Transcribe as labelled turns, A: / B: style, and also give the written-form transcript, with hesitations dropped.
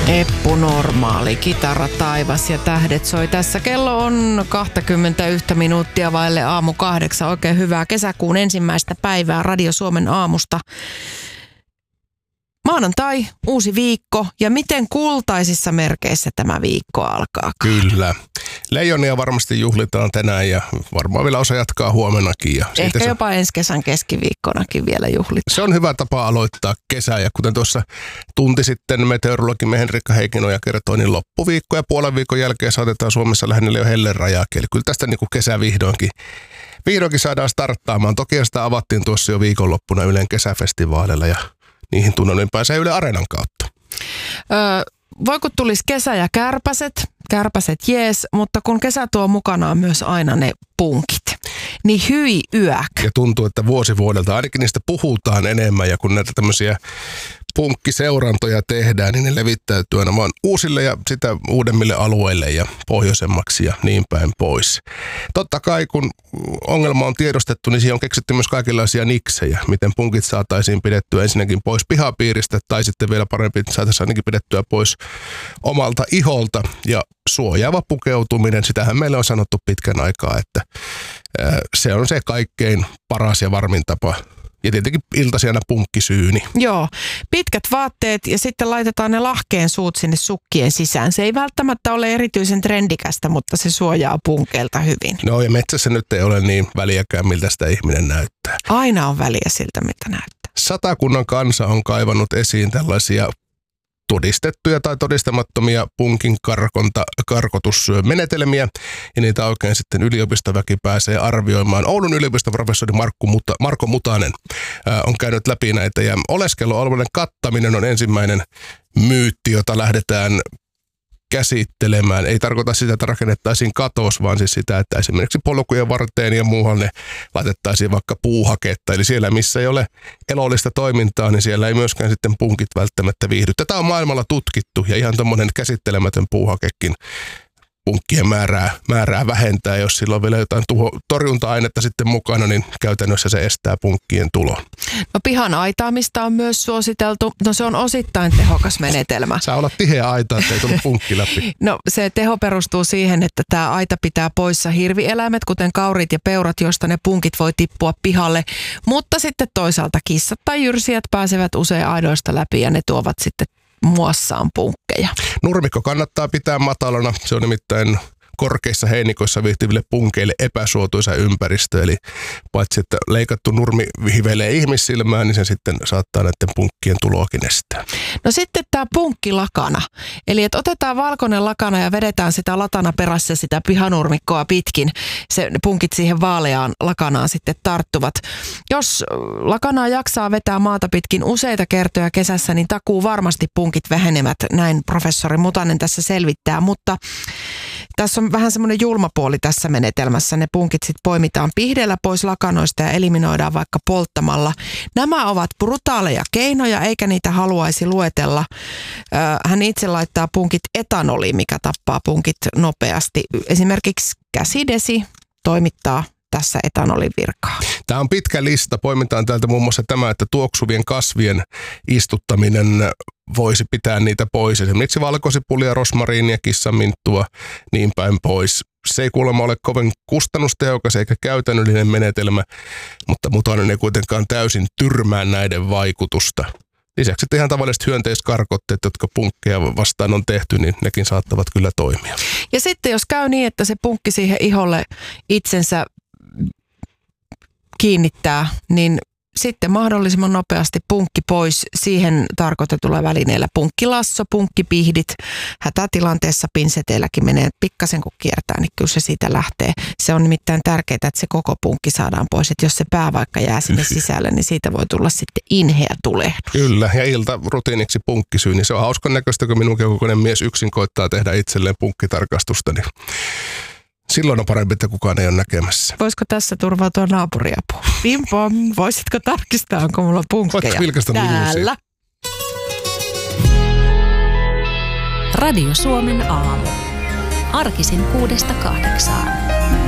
A: Eppu Normaali, kitara taivas ja tähdet soi tässä. Kello on 21 minuuttia vaille aamu 8. Oikein hyvää kesäkuun ensimmäistä päivää Radio Suomen aamusta. Maanantai, uusi viikko ja miten kultaisissa merkeissä tämä viikko alkaa?
B: Kyllä. Leijonia varmasti juhlitaan tänään ja varmaan vielä osa jatkaa huomennakin. Ja
A: ehkä jopa ensi kesän keskiviikkonakin vielä juhlitaan.
B: Se on hyvä tapa aloittaa kesää ja kuten tuossa tunti sitten meteorologimme Henrikka Heikkinoja kertoi, niin loppuviikko ja puolen viikon jälkeen saatetaan Suomessa lähennellä jo hellerajaakin. Eli kyllä tästä niin kuin kesä vihdoinkin saadaan starttaamaan. Toki sitä avattiin tuossa jo viikonloppuna Ylen kesäfestivaaleilla ja niihin tunnelmiin pääsee Yle Areenan kautta.
A: Voi kun tulisi kesä ja kärpäset jees, mutta kun kesä tuo mukanaan myös aina ne punkit, niin hyi yäk.
B: Ja tuntuu, että vuosi vuodelta ainakin niistä puhutaan enemmän ja kun näitä tämmöisiä punkkiseurantoja tehdään, niin ne levittäytyy aina vaan uusille ja sitä uudemmille alueille ja pohjoisemmaksi ja niin päin pois. Totta kai kun ongelma on tiedostettu, niin siihen on keksitty myös kaikenlaisia niksejä, miten punkit saataisiin pidettyä ensinnäkin pois pihapiiristä tai sitten vielä parempi saataisiin ainakin pidettyä pois omalta iholta ja suojaava pukeutuminen. Sitähän meille on sanottu pitkän aikaa, että se on se kaikkein paras ja varmin tapa. Ja tietenkin iltasiana punkkisyyni.
A: Joo, pitkät vaatteet ja sitten laitetaan ne lahkeen suut sinne sukkien sisään. Se ei välttämättä ole erityisen trendikästä, mutta se suojaa punkeilta hyvin.
B: No ja metsässä nyt ei ole niin väliäkään, miltä sitä ihminen näyttää.
A: Aina on väliä siltä, miltä näyttää.
B: Satakunnan kansa on kaivannut esiin tällaisia todistettuja tai todistamattomia punkin karkotusmenetelmiä, ja niitä oikein sitten yliopistoväki pääsee arvioimaan. Oulun yliopiston professori Marko Mutanen on käynyt läpi näitä, ja oleskelualueiden kattaminen on ensimmäinen myytti, jota lähdetään käsittelemään. Ei tarkoita sitä, että rakennettaisiin katos, vaan siis sitä, että esimerkiksi polkujen varteen ja muuhan ne laitettaisiin vaikka puuhaketta. Eli siellä, missä ei ole elollista toimintaa, niin siellä ei myöskään sitten punkit välttämättä viihdy. Tätä on maailmalla tutkittu ja ihan tommonen käsittelemätön puuhakekin punkkien määrää vähentää. Jos sillä on vielä jotain torjunta-ainetta sitten mukana, niin käytännössä se estää punkkien tulon.
A: No pihan aitaamista on myös suositeltu. No se on osittain tehokas menetelmä.
B: Saa olla tiheä aita, ettei tule punkki läpi.
A: No se teho perustuu siihen, että tämä aita pitää poissa hirvieläimet, kuten kaurit ja peurat, joista ne punkit voi tippua pihalle. Mutta sitten toisaalta kissat tai jyrsijät pääsevät usein aidoista läpi ja ne tuovat sitten muassaan punkkeja.
B: Nurmikko kannattaa pitää matalana. Se on nimittäin korkeissa heinikoissa viihtyville punkeille epäsuotuisa ympäristö. Eli paitsi että leikattu nurmi hivelee ihmissilmään, niin se sitten saattaa näiden punkkien tuloakin estää.
A: No sitten tämä punkkilakana. Eli että otetaan valkoinen lakana ja vedetään sitä latana perässä sitä pihanurmikkoa pitkin. Se punkit siihen vaaleaan lakanaan sitten tarttuvat. Jos lakanaa jaksaa vetää maata pitkin useita kertoja kesässä, niin takuu varmasti punkit vähenevät. Näin professori Mutanen tässä selvittää, mutta tässä on vähän semmoinen julma puoli tässä menetelmässä. Ne punkit sitten poimitaan pihdeellä pois lakanoista ja eliminoidaan vaikka polttamalla. Nämä ovat brutaaleja keinoja, eikä niitä haluaisi luetella. Hän itse laittaa punkit etanoliin, mikä tappaa punkit nopeasti. Esimerkiksi käsidesi toimittaa tässä etanolin virkaa.
B: Tämä on pitkä lista. Poimitaan täältä muun muassa tämä, että tuoksuvien kasvien istuttaminen voisi pitää niitä pois. Esimerkiksi valkosipulia, rosmariinia, kissanminttua, niin päin pois. Se ei kuulemma ole kovin kustannustehokas eikä käytännöllinen menetelmä, mutta Mutanen ei kuitenkaan täysin tyrmää näiden vaikutusta. Lisäksi ihan tavalliset hyönteiskarkotteet, jotka punkkeja vastaan on tehty, niin nekin saattavat kyllä toimia.
A: Ja sitten jos käy niin, että se punkki siihen iholle itsensä kiinnittää, niin sitten mahdollisimman nopeasti punkki pois siihen tarkoitetulla välineellä. Punkkilasso, punkkipihdit, hätätilanteessa pinseteilläkin menee pikkasen kun kiertää, niin kyllä se siitä lähtee. Se on nimittäin tärkeää, että se koko punkki saadaan pois. Että jos se pää vaikka jää sinne sisälle, niin siitä voi tulla sitten inheä tulehdus.
B: Kyllä, ja iltarutiiniksi punkkisyy, niin se on hauskan näköistä, kun minunkin kokoinen mies yksin koittaa tehdä itselleen punkkitarkastusta, niin silloin on parempi, että kukaan ei ole näkemässä.
A: Voisiko tässä turvautua naapuriapuun? Pimpom, voisitko tarkistaa, onko mulla punkkeja?
B: Voitko vilkaista
A: täällä?
C: Radio Suomen aamu. Arkisin 6–8.